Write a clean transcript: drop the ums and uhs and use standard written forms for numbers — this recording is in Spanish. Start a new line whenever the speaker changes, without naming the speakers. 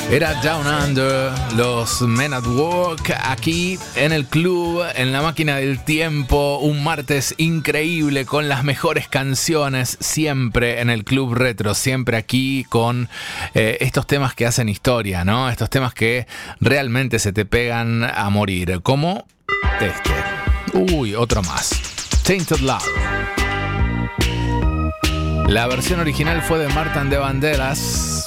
Era Down Under, los Men at Work, aquí en el club, en la máquina del tiempo, un martes increíble con las mejores canciones, siempre en el Club Retro, siempre aquí con estos temas que hacen historia, ¿no? Estos temas que realmente se te pegan a morir, como este. Uy, otro más. Tainted Love. La versión original fue de Marta and the Vandellas.